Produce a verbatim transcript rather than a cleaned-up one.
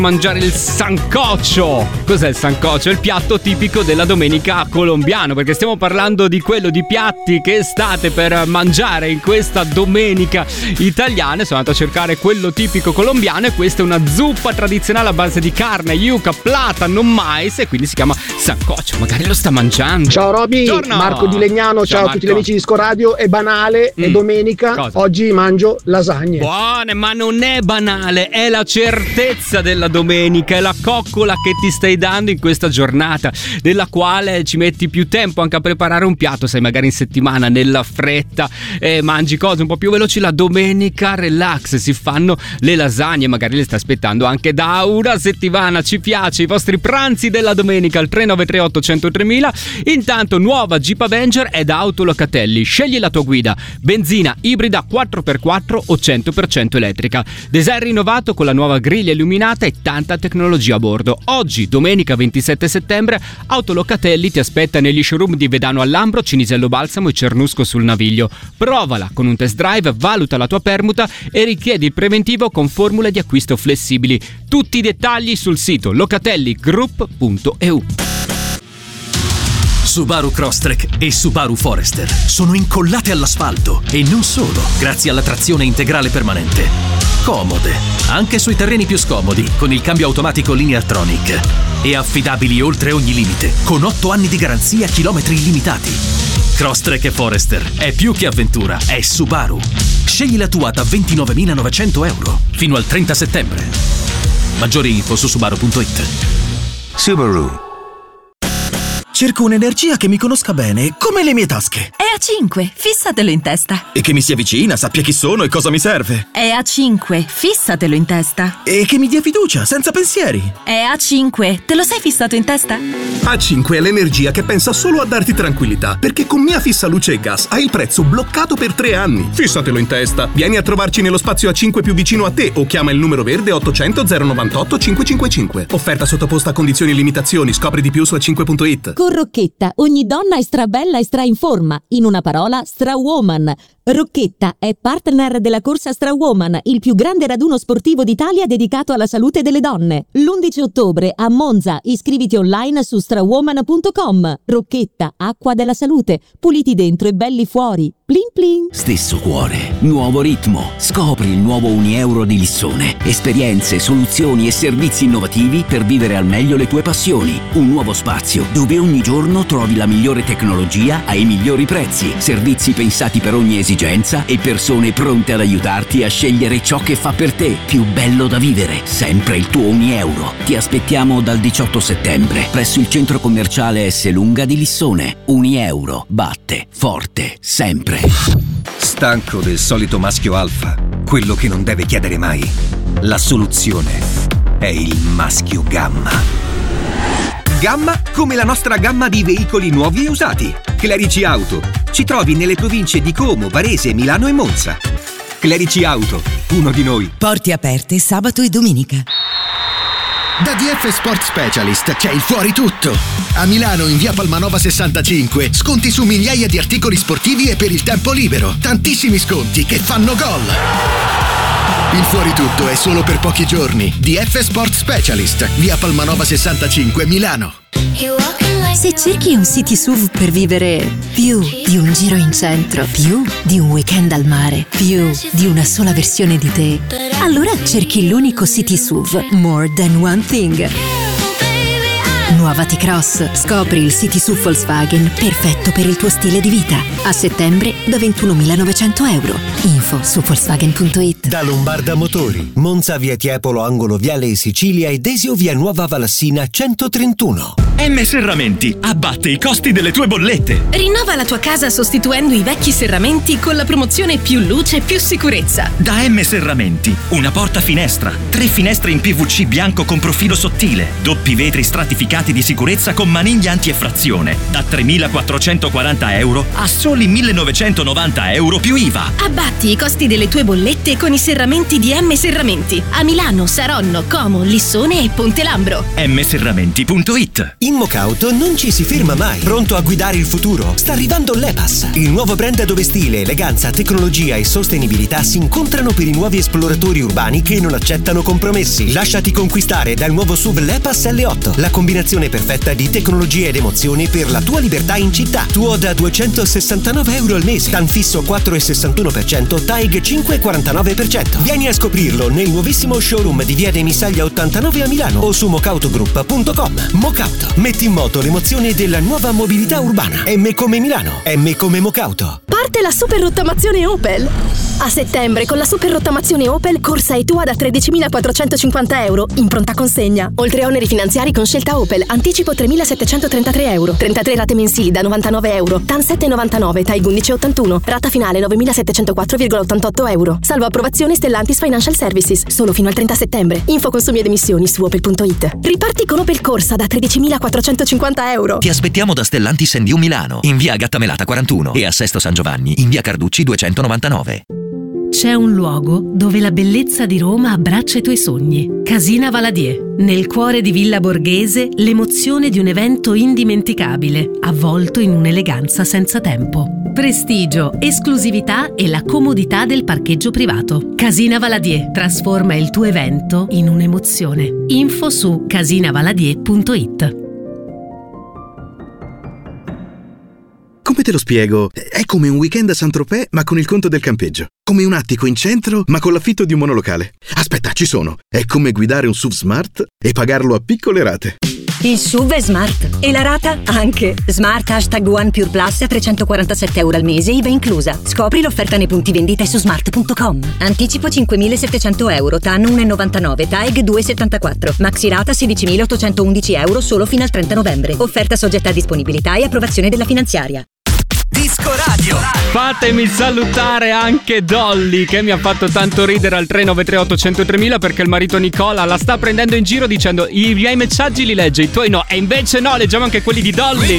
mangiare il sancocho. Cos'è il sancocho? È il piatto tipico della domenica colombiano, perché stiamo parlando di quello di piatti che state per mangiare in questa domenica italiana. Sono andato a cercare quello tipico colombiano e questa è una zuppa tradizionale a base di carne, yuca, platano, mais e quindi si chiama sancocho. Magari lo sta mangiando. Ciao Roby, Buongiorno. Marco di Legnano, ciao, ciao a tutti gli amici di Scoradio. È banale, mm. è domenica. Cosa? Oggi mangio lasagne. Buone, ma non è banale, è la certezza della domenica, è la coccola che ti stai dando in questa giornata, della quale ci metti più tempo anche a preparare un piatto, sai, magari in settimana nella fretta eh, mangi cose un po' più veloci. La domenica relax, si fanno le lasagne, magari le stai aspettando anche da una settimana. Ci piace i vostri pranzi della domenica al tre nove tre otto zero zero tre mila. Intanto nuova Jeep Avenger è da Autolocatelli, scegli la tua guida, benzina, ibrida quattro per quattro o cento per cento elettrica, design rinnovato con la nuova griglia illuminata e tanta tecnologia a bordo. Oggi, domenica ventisette settembre, Autolocatelli ti aspetta negli showroom di Vedano al Lambro, Cinisello Balsamo e Cernusco sul Naviglio. Provala con un test drive, valuta la tua permuta e richiedi il preventivo con formule di acquisto flessibili. Tutti i dettagli sul sito locatelli group punto e u. Subaru Crosstrek e Subaru Forester sono incollate all'asfalto e non solo, grazie alla trazione integrale permanente. Comode, anche sui terreni più scomodi, con il cambio automatico Lineartronic. E affidabili oltre ogni limite, con otto anni di garanzia, chilometri illimitati. Crosstrek e Forester è più che avventura, è Subaru. Scegli la tua da ventinovemilanovecento euro fino al trenta settembre. Maggiori info su subaru punto it. Subaru. Cerco un'energia che mi conosca bene, come le mie tasche. E A cinque, fissatelo in testa. E che mi sia vicina, sappia chi sono e cosa mi serve. E A cinque, fissatelo in testa. E che mi dia fiducia, senza pensieri. E A cinque, te lo sei fissato in testa? A cinque è l'energia che pensa solo a darti tranquillità, perché con Mia Fissa Luce e Gas hai il prezzo bloccato per tre anni. Fissatelo in testa. Vieni a trovarci nello spazio A cinque più vicino a te o chiama il numero verde ottocento zero novantotto cinquecentocinquantacinque. Offerta sottoposta a condizioni e limitazioni. Scopri di più su a cinque punto it. Con Rocchetta ogni donna è strabella e stra in forma. In una parola, Strawoman. Rocchetta è partner della corsa Strawoman, il più grande raduno sportivo d'Italia dedicato alla salute delle donne. L'undici ottobre a Monza, iscriviti online su strawoman punto com. Rocchetta, acqua della salute, puliti dentro e belli fuori. Plin plin. Stesso cuore, nuovo ritmo. Scopri il nuovo Unieuro di Lissone. Esperienze, soluzioni e servizi innovativi per vivere al meglio le tue passioni. Un nuovo spazio dove ogni giorno trovi la migliore tecnologia ai migliori prezzi. Servizi pensati per ogni esigenza e persone pronte ad aiutarti a scegliere ciò che fa per te. Più bello da vivere. Sempre il tuo Unieuro. Ti aspettiamo dal diciotto settembre presso il centro commerciale S Lunga di Lissone. Unieuro. Batte forte sempre. Stanco del solito maschio alfa? Quello che non deve chiedere mai. La soluzione è il maschio gamma. Gamma come la nostra gamma di veicoli nuovi e usati. Clerici Auto. Ci trovi nelle province di Como, Varese, Milano e Monza. Clerici Auto, uno di noi. Porte aperte sabato e domenica. Da D F Sport Specialist c'è il fuori tutto. A Milano in via Palmanova sessantacinque sconti su migliaia di articoli sportivi e per il tempo libero. Tantissimi sconti che fanno gol. Il fuori tutto è solo per pochi giorni. D F Sport Specialist, via Palmanova sessantacinque, Milano. Se cerchi un city S U V per vivere più di un giro in centro, più di un weekend al mare, più di una sola versione di te, allora cerchi l'unico city S U V More Than One Thing. Nuova T-Cross. Scopri il City S U V Volkswagen perfetto per il tuo stile di vita. A settembre da ventunomilanovecento euro. Info su volkswagen punto it. Da Lombarda Motori. Monza via Tiepolo angolo Viale Sicilia e Desio via Nuova Valassina centotrentuno. M Serramenti abbatte i costi delle tue bollette. Rinnova la tua casa sostituendo i vecchi serramenti con la promozione più luce più sicurezza. Da M Serramenti una porta finestra, tre finestre in P V C bianco con profilo sottile, doppi vetri stratificati gradi di sicurezza con maniglia anti-effrazione da tremilaquattrocentoquaranta euro a soli millenovecentonovanta euro più I V A. Abbatti i costi delle tue bollette con i serramenti di M Serramenti a Milano, Saronno, Como, Lissone e Ponte Lambro. m serramenti punto it. In Mocauto non ci si ferma mai. Pronto a guidare il futuro? Sta arrivando l'E-Pass, il nuovo brand dove stile, eleganza, tecnologia e sostenibilità si incontrano per i nuovi esploratori urbani che non accettano compromessi. Lasciati conquistare dal nuovo S U V l'E-Pass L otto, la combinazione perfetta di tecnologia ed emozioni per la tua libertà in città. Tuo da duecentosessantanove euro al mese, TAN fisso quattro virgola sessantuno per cento, T A E G cinque virgola quarantanove per cento. Vieni a scoprirlo nel nuovissimo showroom di via dei Misaglia ottantanove a Milano o su mocautogroup punto com. Mocauto, metti in moto l'emozione della nuova mobilità urbana. M come Milano, M come Mocauto. Parte la super rottamazione Opel. A settembre con la super rottamazione Opel corsa e tua da tredicimilaquattrocentocinquanta euro in pronta consegna. Oltre a oneri finanziari con scelta Opel, anticipo tremilasettecentotrentatré euro, trentatré rate mensili da novantanove euro, TAN sette virgola novantanove, T A E G undici virgola ottantuno, rata finale novemilasettecentoquattro virgola ottantotto euro. Salvo approvazione Stellantis Financial Services, solo fino al trenta settembre. Info consumi ed emissioni su opel punto it. Riparti con Opel Corsa da tredicimilaquattrocentocinquanta euro. Ti aspettiamo da Stellantis and You Milano, in via Gattamelata quarantuno e a Sesto San Giovanni, in via Carducci duecentonovantanove. C'è un luogo dove la bellezza di Roma abbraccia i tuoi sogni. Casina Valadier. Nel cuore di Villa Borghese, l'emozione di un evento indimenticabile, avvolto in un'eleganza senza tempo. Prestigio, esclusività e la comodità del parcheggio privato. Casina Valadier trasforma il tuo evento in un'emozione. Info su casina valadier punto it. Come te lo spiego? È come un weekend a Saint-Tropez ma con il conto del campeggio. Come un attico in centro ma con l'affitto di un monolocale. Aspetta, ci sono. È come guidare un S U V Smart e pagarlo a piccole rate. Il S U V è Smart e la rata anche. Smart Hashtag One Pure Plus a trecentoquarantasette euro al mese, I V A inclusa. Scopri l'offerta nei punti vendita su smart punto com. Anticipo cinquemilasettecento euro, TAN uno virgola novantanove, T A E G due virgola settantaquattro. Maxi rata sedicimilaottocentoundici euro solo fino al trenta novembre. Offerta soggetta a disponibilità e approvazione della finanziaria. Disco Radio. Fatemi salutare anche Dolly, che mi ha fatto tanto ridere al tre nove tre otto zero zero tremila perché il marito Nicola la sta prendendo in giro dicendo i miei messaggi li legge, i tuoi no, e invece no, leggiamo anche quelli di Dolly.